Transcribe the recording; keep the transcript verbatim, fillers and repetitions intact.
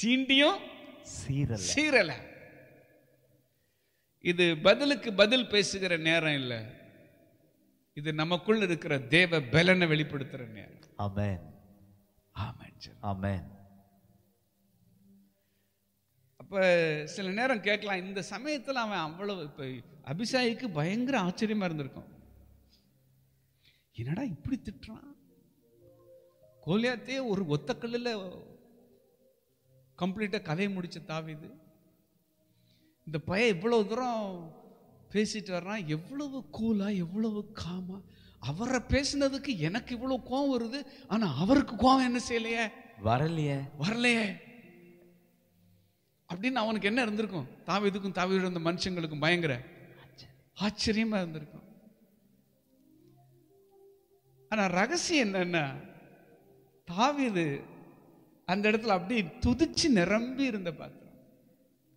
சீண்டியும் சீரல சீரல. இது பதிலுக்கு பதில் பேசுகிற நேரம் இல்லை, இது நமக்குள்ள இருக்கிற தேவ பலனை வெளிப்படுத்துற நேரம். ஆமென் ஆமென் ஆமென். அப்ப சில நேரம் கேட்கலாம், இந்த சமயத்தில் அவன் அவ்வளவு, இப்ப அபிஷாயிக்கு பயங்கர ஆச்சரியமா இருந்திருக்கும். என்னடா இப்படி திட்டுறான், கோலியாத்தையே ஒரு ஒத்த கல்லுல கம்ப்ளீட்டா கதையை முடிச்ச தாவீது, இந்த பையன் இவ்வளவு தூரம் பேசிட்டு வர்றான், எவ்வளவு கூலா எவ்வளவு காமா. அவரை பேசினதுக்கு எனக்கு இவ்வளவு கோவம் வருது, ஆனா அவருக்கு கோவம் என்ன செய்யலையே, வரலையே வரலையே அப்படின்னு அவனுக்கு என்ன இருந்திருக்கும்? தாவீதுக்கும் தாவீது இருந்த மனுஷங்களுக்கும் பயங்கர ஆச்சரியமா இருந்திருக்கும். ஆனா ரகசியம் என்னன்னா, தாவீது அந்த இடத்துல அப்படி துதிச்சு நிரம்பி இருந்த பார்த்து